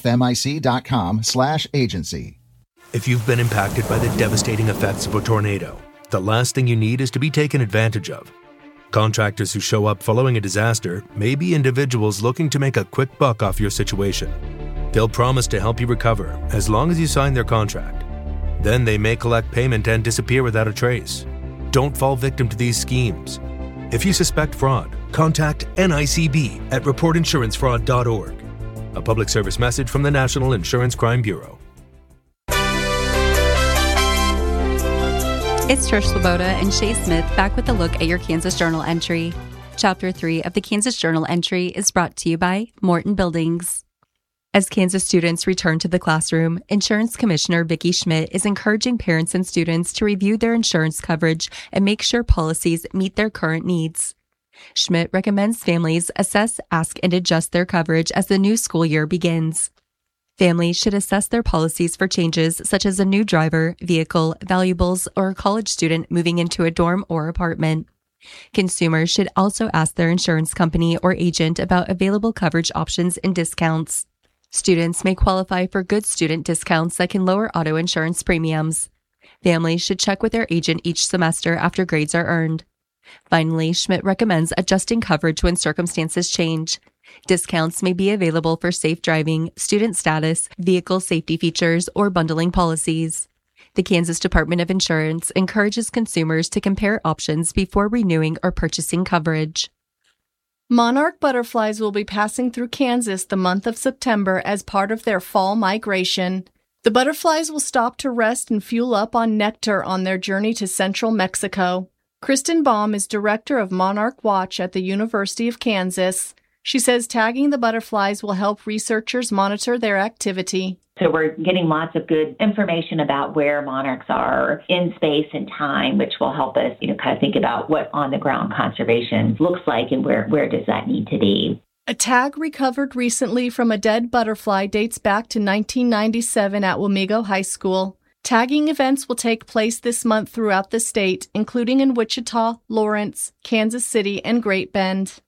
bfmic.com slash agency. If you've been impacted by the devastating effects of a tornado, the last thing you need is to be taken advantage of. Contractors who show up following a disaster may be individuals looking to make a quick buck off your situation. They'll promise to help you recover as long as you sign their contract. Then they may collect payment and disappear without a trace. Don't fall victim to these schemes. If you suspect fraud, contact N I C B at report insurance fraud dot org. A public service message from the National Insurance Crime Bureau. It's Trish Swoboda and Shay Smith back with a look at your Kansas Journal entry. Chapter three of the Kansas Journal entry is brought to you by Morton Buildings. As Kansas students return to the classroom, Insurance Commissioner Vicki Schmidt is encouraging parents and students to review their insurance coverage and make sure policies meet their current needs. Schmidt recommends families assess, ask, and adjust their coverage as the new school year begins. Families should assess their policies for changes such as a new driver, vehicle, valuables, or a college student moving into a dorm or apartment. Consumers should also ask their insurance company or agent about available coverage options and discounts. Students may qualify for good student discounts that can lower auto insurance premiums. Families should check with their agent each semester after grades are earned. Finally, Schmidt recommends adjusting coverage when circumstances change. Discounts may be available for safe driving, student status, vehicle safety features, or bundling policies. The Kansas Department of Insurance encourages consumers to compare options before renewing or purchasing coverage. Monarch butterflies will be passing through Kansas the month of September as part of their fall migration. The butterflies will stop to rest and fuel up on nectar on their journey to central Mexico. Kristen Baum is director of Monarch Watch at the University of Kansas. She says tagging the butterflies will help researchers monitor their activity. So we're getting lots of good information about where monarchs are in space and time, which will help us, you know, kind of think about what on-the-ground conservation looks like and where, where does that need to be. A tag recovered recently from a dead butterfly dates back to nineteen ninety-seven at Wamego High School. Tagging events will take place this month throughout the state, including in Wichita, Lawrence, Kansas City, and Great Bend.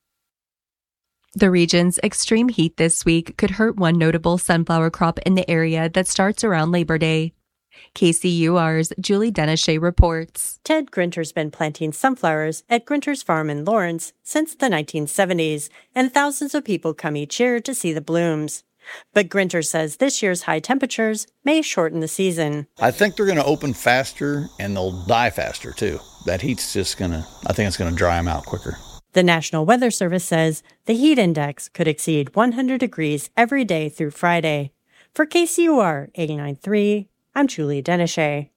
The region's extreme heat this week could hurt one notable sunflower crop in the area that starts around Labor Day. K C U R's Julie Dennishay reports. Ted Grinter's been planting sunflowers at Grinter's Farm in Lawrence since the nineteen seventies, and thousands of people come each year to see the blooms. But Grinter says this year's high temperatures may shorten the season. I think they're going to open faster and they'll die faster, too. That heat's just going to, I think it's going to dry them out quicker. The National Weather Service says the heat index could exceed one hundred degrees every day through Friday. For K C U R eighty-nine point three, I'm Julie Dennishay.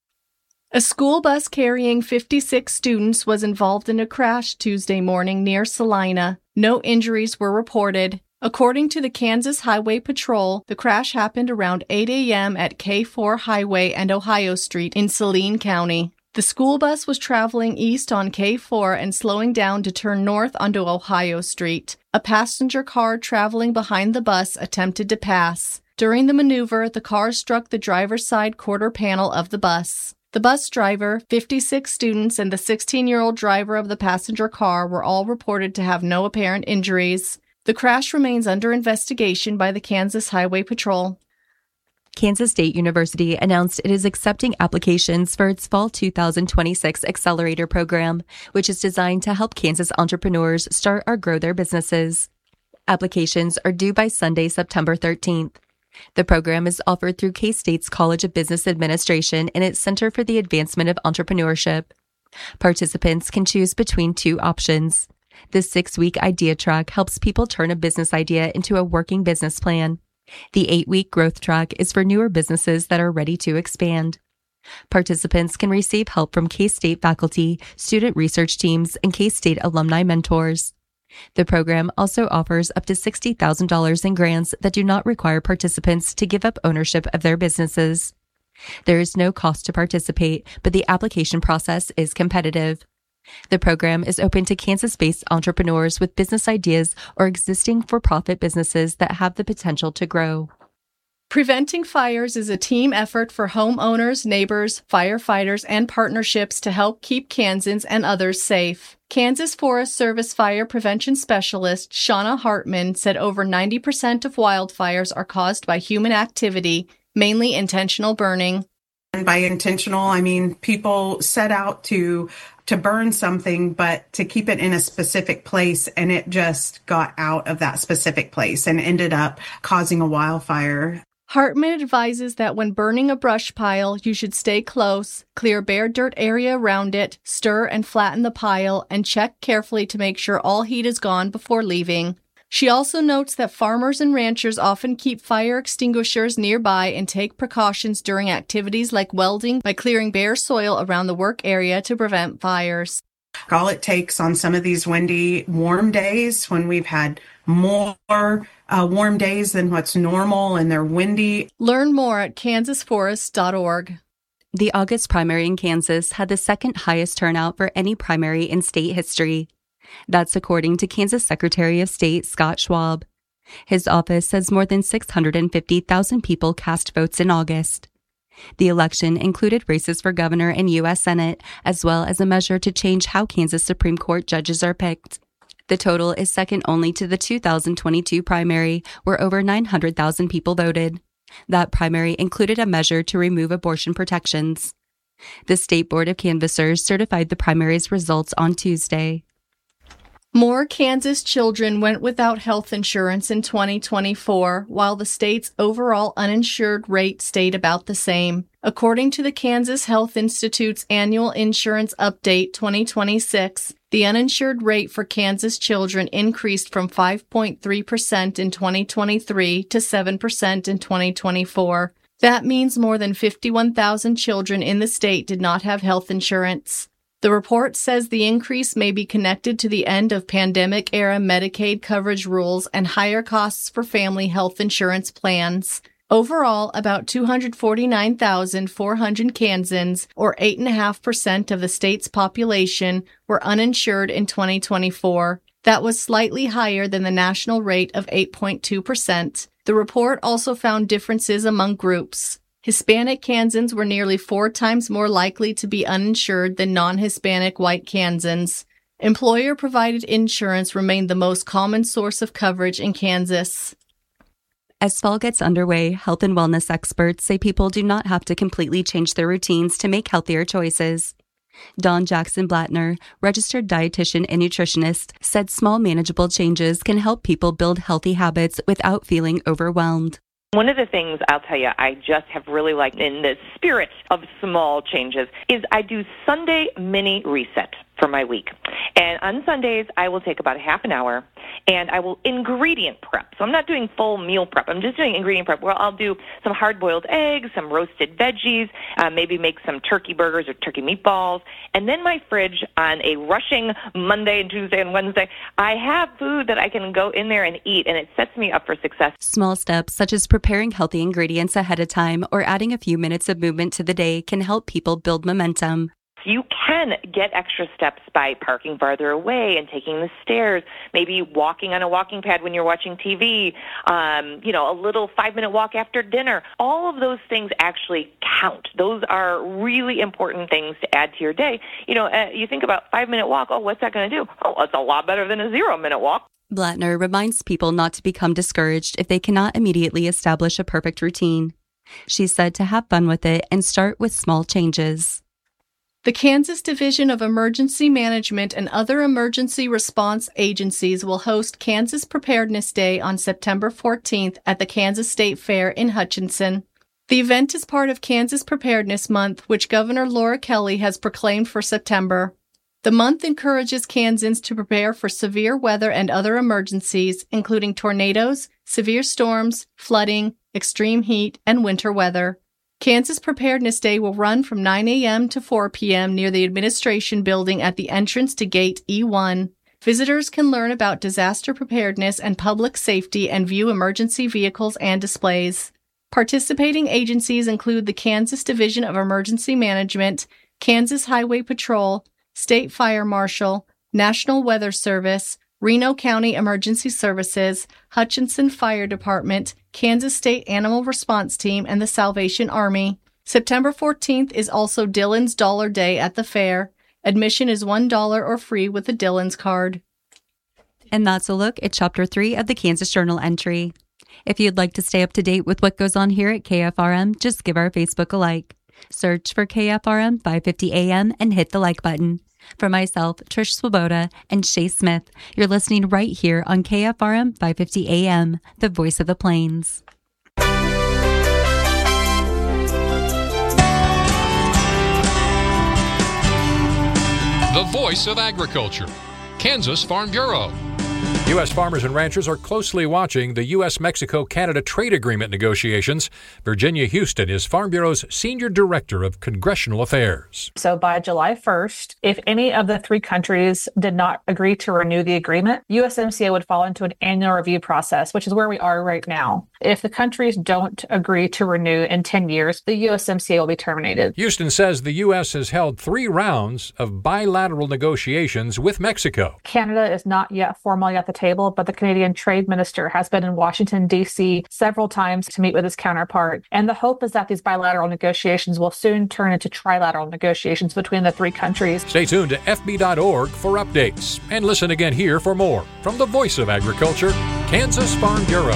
A school bus carrying fifty-six students was involved in a crash Tuesday morning near Salina. No injuries were reported. According to the Kansas Highway Patrol, the crash happened around eight a.m. at K four Highway and Ohio Street in Saline County. The school bus was traveling east on K four and slowing down to turn north onto Ohio Street. A passenger car traveling behind the bus attempted to pass. During the maneuver, the car struck the driver's side quarter panel of the bus. The bus driver, fifty-six students, and the sixteen-year-old driver of the passenger car were all reported to have no apparent injuries. The crash remains under investigation by the Kansas Highway Patrol. Kansas State University announced it is accepting applications for its Fall two thousand twenty-six Accelerator program, which is designed to help Kansas entrepreneurs start or grow their businesses. Applications are due by Sunday, September thirteenth. The program is offered through K-State's College of Business Administration and its Center for the Advancement of Entrepreneurship. Participants can choose between two options. The six-week idea track helps people turn a business idea into a working business plan. The eight-week growth track is for newer businesses that are ready to expand. Participants can receive help from K-State faculty, student research teams, and K-State alumni mentors. The program also offers up to sixty thousand dollars in grants that do not require participants to give up ownership of their businesses. There is no cost to participate, but the application process is competitive. The program is open to Kansas-based entrepreneurs with business ideas or existing for-profit businesses that have the potential to grow. Preventing fires is a team effort for homeowners, neighbors, firefighters, and partnerships to help keep Kansans and others safe. Kansas Forest Service Fire Prevention Specialist Shauna Hartman said over ninety percent of wildfires are caused by human activity, mainly intentional burning. And by intentional, I mean people set out to to burn something, but to keep it in a specific place, and it just got out of that specific place and ended up causing a wildfire. Hartman advises that when burning a brush pile, you should stay close, clear bare dirt area around it, stir and flatten the pile, and check carefully to make sure all heat is gone before leaving. She also notes that farmers and ranchers often keep fire extinguishers nearby and take precautions during activities like welding by clearing bare soil around the work area to prevent fires. All it takes on some of these windy, warm days when we've had more uh, warm days than what's normal and they're windy. Learn more at kansas forest dot org. The August primary in Kansas had the second highest turnout for any primary in state history. That's according to Kansas Secretary of State Scott Schwab. His office says more than six hundred fifty thousand people cast votes in August. The election included races for governor and U S Senate, as well as a measure to change how Kansas Supreme Court judges are picked. The total is second only to the two thousand twenty-two primary, where over nine hundred thousand people voted. That primary included a measure to remove abortion protections. The State Board of Canvassers certified the primary's results on Tuesday. More Kansas children went without health insurance in twenty twenty-four, while the state's overall uninsured rate stayed about the same. According to the Kansas Health Institute's annual insurance update twenty twenty-six, the uninsured rate for Kansas children increased from five point three percent in twenty twenty-three to seven percent in twenty twenty-four. That means more than fifty-one thousand children in the state did not have health insurance. The report says the increase may be connected to the end of pandemic-era Medicaid coverage rules and higher costs for family health insurance plans. Overall, about two hundred forty-nine thousand four hundred Kansans, or eight point five percent of the state's population, were uninsured in twenty twenty-four. That was slightly higher than the national rate of eight point two percent. The report also found differences among groups. Hispanic Kansans were nearly four times more likely to be uninsured than non-Hispanic white Kansans. Employer-provided insurance remained the most common source of coverage in Kansas. As fall gets underway, health and wellness experts say people do not have to completely change their routines to make healthier choices. Dawn Jackson Blattner, registered dietitian and nutritionist, said small manageable changes can help people build healthy habits without feeling overwhelmed. One of the things I'll tell you I just have really liked in the spirit of small changes is I do Sunday mini reset for my week. And on Sundays, I will take about a half an hour and I will ingredient prep. So I'm not doing full meal prep. I'm just doing ingredient prep where I'll do some hard-boiled eggs, some roasted veggies, uh, maybe make some turkey burgers or turkey meatballs. And then my fridge on a rushing Monday and Tuesday and Wednesday, I have food that I can go in there and eat, and it sets me up for success. Small steps such as preparing healthy ingredients ahead of time or adding a few minutes of movement to the day can help people build momentum. You can get extra steps by parking farther away and taking the stairs, maybe walking on a walking pad when you're watching T V, um, you know, a little five-minute walk after dinner. All of those things actually count. Those are really important things to add to your day. You know, uh, you think about five-minute walk, oh, what's that going to do? Oh, it's a lot better than a zero-minute walk. Blattner reminds people not to become discouraged if they cannot immediately establish a perfect routine. She said to have fun with it and start with small changes. The Kansas Division of Emergency Management and other emergency response agencies will host Kansas Preparedness Day on September fourteenth at the Kansas State Fair in Hutchinson. The event is part of Kansas Preparedness Month, which Governor Laura Kelly has proclaimed for September. The month encourages Kansans to prepare for severe weather and other emergencies, including tornadoes, severe storms, flooding, extreme heat, and winter weather. Kansas Preparedness Day will run from nine a.m. to four p.m. near the administration building at the entrance to Gate E one. Visitors can learn about disaster preparedness and public safety and view emergency vehicles and displays. Participating agencies include the Kansas Division of Emergency Management, Kansas Highway Patrol, State Fire Marshal, National Weather Service, Reno County Emergency Services, Hutchinson Fire Department, Kansas State Animal Response Team, and the Salvation Army. September fourteenth is also Dillon's Dollar Day at the fair. Admission is one dollar or free with a Dillon's card. And that's a look at Chapter three of the Kansas Journal entry. If you'd like to stay up to date with what goes on here at K F R M, just give our Facebook a like. Search for K F R M five fifty A M and hit the like button. For myself, Trish Swoboda, and Shay Smith, you're listening right here on K F R M five fifty A M, the voice of the Plains. The voice of agriculture, Kansas Farm Bureau. U S farmers and ranchers are closely watching the U S Mexico Canada trade agreement negotiations. Virginia Houston is Farm Bureau's Senior Director of Congressional Affairs. So by July first, if any of the three countries did not agree to renew the agreement, U S M C A would fall into an annual review process, which is where we are right now. If the countries don't agree to renew in ten years, the U S M C A will be terminated. Houston says the U S has held three rounds of bilateral negotiations with Mexico. Canada is not yet formally at the table, but the Canadian Trade Minister has been in Washington, D C several times to meet with his counterpart. And the hope is that these bilateral negotiations will soon turn into trilateral negotiations between the three countries. Stay tuned to F B dot org for updates. And listen again here for more from the Voice of Agriculture, Kansas Farm Bureau.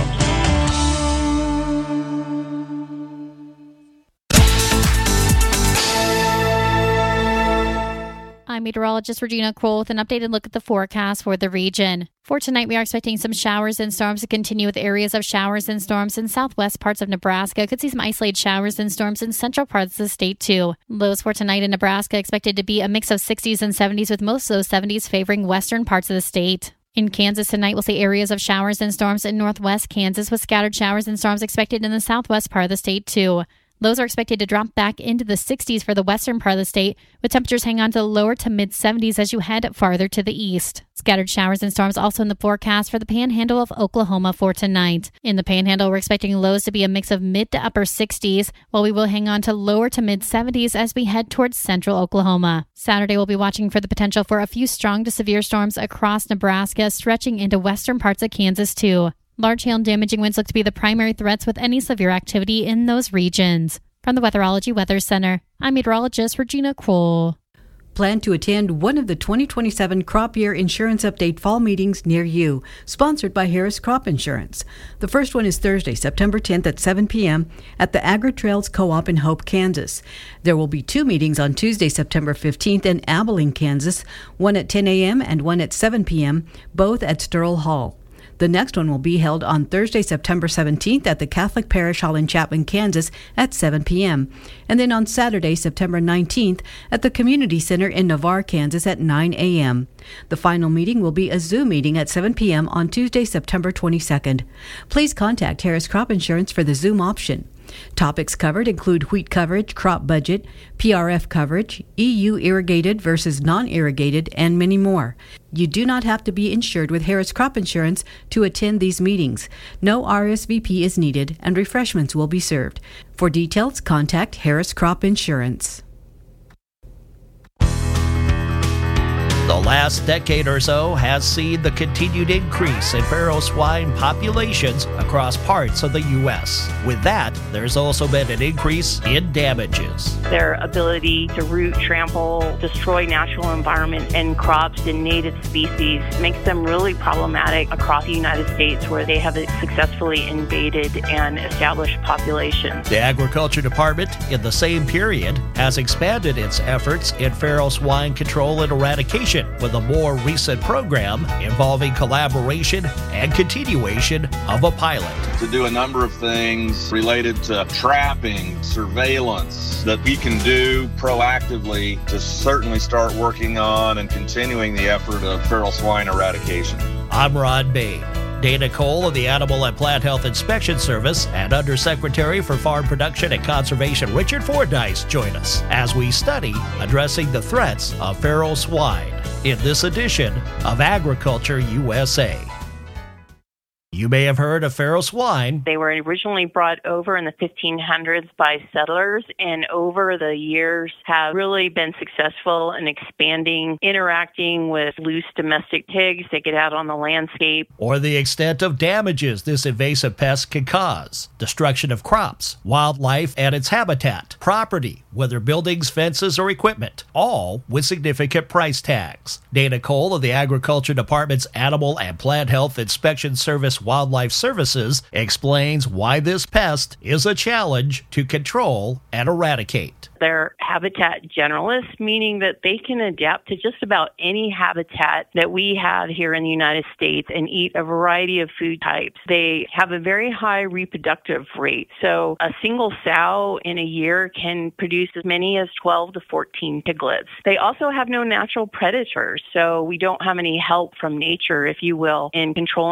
I'm meteorologist Regina Kroll with an updated look at the forecast for the region. For tonight, we are expecting some showers and storms to continue with areas of showers and storms in southwest parts of Nebraska. Could see some isolated showers and storms in central parts of the state, too. Lows for tonight in Nebraska expected to be a mix of sixties and seventies, with most of those seventies favoring western parts of the state. In Kansas tonight, we'll see areas of showers and storms in northwest Kansas, with scattered showers and storms expected in the southwest part of the state, too. Lows are expected to drop back into the sixties for the western part of the state, with temperatures hanging on to the lower to mid-seventies as you head farther to the east. Scattered showers and storms also in the forecast for the panhandle of Oklahoma for tonight. In the panhandle, we're expecting lows to be a mix of mid to upper sixties, while we will hang on to lower to mid-seventies as we head towards central Oklahoma. Saturday, we'll be watching for the potential for a few strong to severe storms across Nebraska, stretching into western parts of Kansas, too. Large hail and damaging winds look to be the primary threats with any severe activity in those regions. From the Weatherology Weather Center, I'm meteorologist Regina Kroll. Plan to attend one of the twenty twenty-seven Crop Year Insurance Update fall meetings near you, sponsored by Harris Crop Insurance. The first one is Thursday, September tenth at seven p.m. at the Agri-Trails Co-op in Hope, Kansas. There will be two meetings on Tuesday, September fifteenth in Abilene, Kansas, one at ten a.m. and one at seven p.m., both at Sterl Hall. The next one will be held on Thursday, September seventeenth at the Catholic Parish Hall in Chapman, Kansas at seven p.m. And then on Saturday, September nineteenth at the Community Center in Navarre, Kansas at nine a.m. The final meeting will be a Zoom meeting at seven p.m. on Tuesday, September twenty-second. Please contact Harris Crop Insurance for the Zoom option. Topics covered include wheat coverage, crop budget, P R F coverage, E U irrigated versus non-irrigated, and many more. You do not have to be insured with Harris Crop Insurance to attend these meetings. No R S V P is needed, and refreshments will be served. For details, contact Harris Crop Insurance. The last decade or so has seen the continued increase in Pharaoh swine populations across parts of the U S. With that, there's also been an increase in damages. Their ability to root, trample, destroy natural environment and crops and native species makes them really problematic across the United States, where they have successfully invaded and established populations. The Agriculture Department, in the same period, has expanded its efforts in Pharaoh swine control and eradication, with a more recent program involving collaboration and continuation of a pilot. To do a number of things related to trapping, surveillance that we can do proactively to certainly start working on and continuing the effort of feral swine eradication. I'm Ron Bain. Dana Cole of the Animal and Plant Health Inspection Service and Undersecretary for Farm Production and Conservation Richard Fordyce join us as we study addressing the threats of feral swine in this edition of Agriculture U S A. You may have heard of feral swine. They were originally brought over in the fifteen hundreds by settlers, and over the years have really been successful in expanding, interacting with loose domestic pigs. They get out on the landscape. Or the extent of damages this invasive pest can cause. Destruction of crops, wildlife and its habitat, property, whether buildings, fences, or equipment, all with significant price tags. Dana Cole of the Agriculture Department's Animal and Plant Health Inspection Service Wildlife Services explains why this pest is a challenge to control and eradicate. They're habitat generalists, meaning that they can adapt to just about any habitat that we have here in the United States and eat a variety of food types. They have a very high reproductive rate. So a single sow in a year can produce as many as twelve to fourteen piglets. They also have no natural predators, so we don't have any help from nature, if you will, in controlling